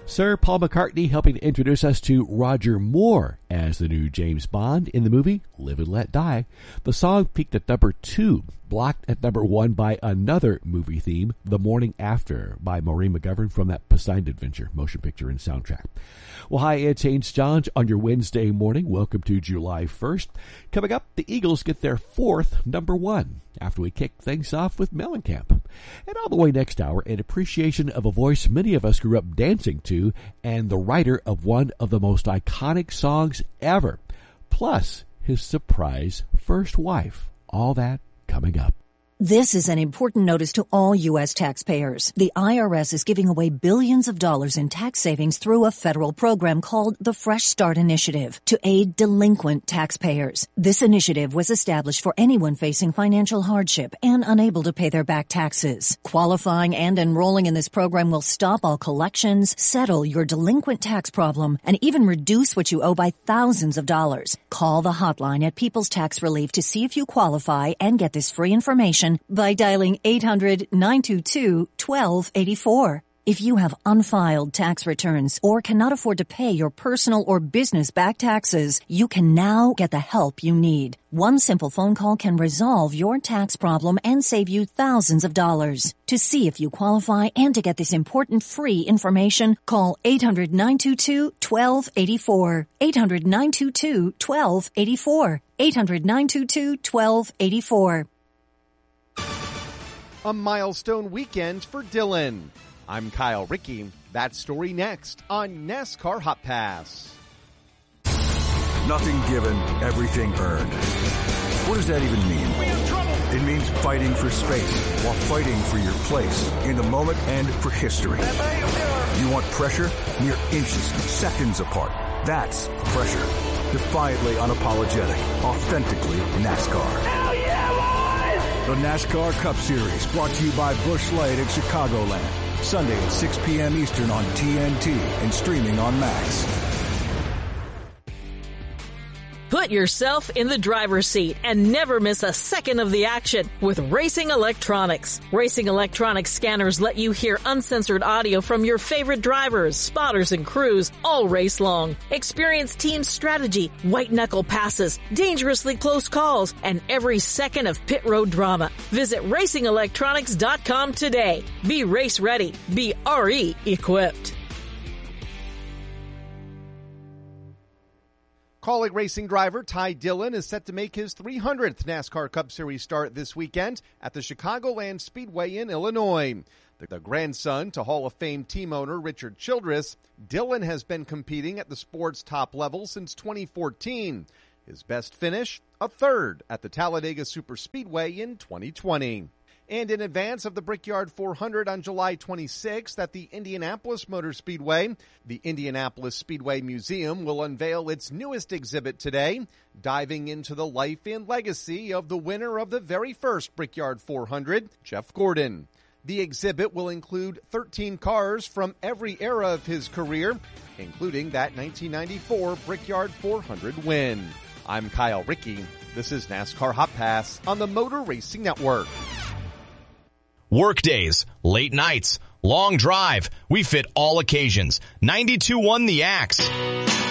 Sir Paul McCartney helping to introduce us to Roger Moore as the new James Bond in the movie Live and Let Die. The song peaked at number 2, blocked at number 1 by another movie theme, The Morning After, by Maureen McGovern from that Poseidon Adventure motion picture and soundtrack. Well, hi, it's Haynes Johns on your Wednesday morning. Welcome to July 1st. Coming up, the Eagles get their 4th number 1 after we kick things off with Mellencamp. And all the way next hour, an appreciation of a voice many of us grew up dancing to and the writer of one of the most iconic songs ever. Plus, his surprise first wife. All that coming up. This is an important notice to all U.S. taxpayers. The IRS is giving away billions of dollars in tax savings through a federal program called the Fresh Start Initiative to aid delinquent taxpayers. This initiative was established for anyone facing financial hardship and unable to pay their back taxes. Qualifying and enrolling in this program will stop all collections, settle your delinquent tax problem, and even reduce what you owe by thousands of dollars. Call the hotline at People's Tax Relief to see if you qualify and get this free information by dialing 800-922-1284. If you have unfiled tax returns or cannot afford to pay your personal or business back taxes, you can now get the help you need. One simple phone call can resolve your tax problem and save you thousands of dollars. To see if you qualify and to get this important free information, call 800-922-1284. 800-922-1284. 800-922-1284. A milestone weekend for Dylan. I'm Kyle Rickey. That story next on NASCAR Hot Pass. Nothing given, everything earned. What does that even mean? It means fighting for space while fighting for your place in the moment and for history. You want pressure? Mere inches, seconds apart. That's pressure. Defiantly unapologetic. Authentically NASCAR. Hell yeah, boys! The NASCAR Cup Series, brought to you by Busch Light at Chicagoland. Sunday at 6 p.m. Eastern on TNT and streaming on Max. Put yourself in the driver's seat and never miss a second of the action with Racing Electronics. Racing Electronics scanners let you hear uncensored audio from your favorite drivers, spotters, and crews all race long. Experience team strategy, white-knuckle passes, dangerously close calls, and every second of pit road drama. Visit RacingElectronics.com today. Be race ready. Be RE equipped. Kaulig racing driver Ty Dillon is set to make his 300th NASCAR Cup Series start this weekend at the Chicagoland Speedway in Illinois. The grandson to Hall of Fame team owner Richard Childress, Dillon has been competing at the sport's top level since 2014. His best finish, a third at the Talladega Superspeedway in 2020. And in advance of the Brickyard 400 on July 26th at the Indianapolis Motor Speedway, the Indianapolis Speedway Museum will unveil its newest exhibit today, diving into the life and legacy of the winner of the very first Brickyard 400, Jeff Gordon. The exhibit will include 13 cars from every era of his career, including that 1994 Brickyard 400 win. I'm Kyle Rickey. This is NASCAR Hot Pass on the Motor Racing Network. Work days, late nights, long drive. We fit all occasions. 92.1 The Axe.